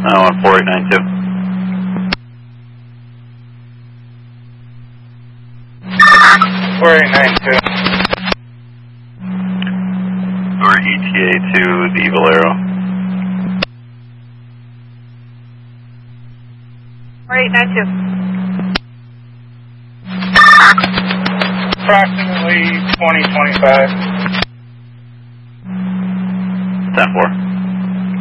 4892. 4892. Or ETA to the Valero. 4892. Approximately 2025. 10-4.